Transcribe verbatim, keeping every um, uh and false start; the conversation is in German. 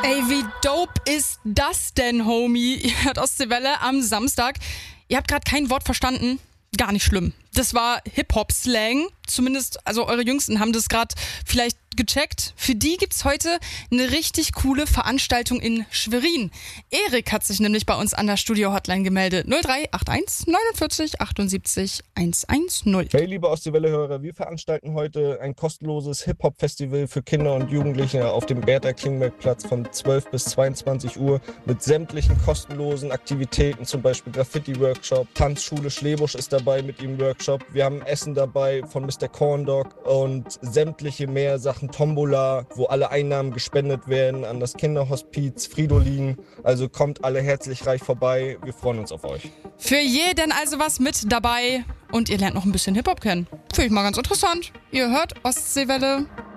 Ey, wie dope ist das denn, Homie? Ihr hört Ostseewelle am Samstag. Ihr habt gerade kein Wort verstanden. Gar nicht schlimm. Das war Hip-Hop-Slang. Zumindest, also eure Jüngsten haben das gerade vielleicht gecheckt. Für die gibt's heute eine richtig coole Veranstaltung in Schwerin. Erik hat sich nämlich bei uns an der Studio-Hotline gemeldet. null drei acht eins neunundvierzig achtundsiebzig hundertzehn. Hey, liebe Ostseewelle-Hörer, wir veranstalten heute ein kostenloses Hip-Hop-Festival für Kinder und Jugendliche auf dem Bertha-Klingberg-Platz von zwölf bis zweiundzwanzig Uhr mit sämtlichen kostenlosen Aktivitäten, zum Beispiel Graffiti-Workshop, Tanzschule Schlebusch ist dabei mit ihrem Workshop. Wir haben Essen dabei von Mister Corn Dog und sämtliche mehr Sachen, Tombola, wo alle Einnahmen gespendet werden an das Kinderhospiz Fridolin. Also kommt alle herzlich reich vorbei. Wir freuen uns auf euch. Für jeden also was mit dabei und ihr lernt noch ein bisschen Hip-Hop kennen. Finde ich mal ganz interessant. Ihr hört Ostseewelle.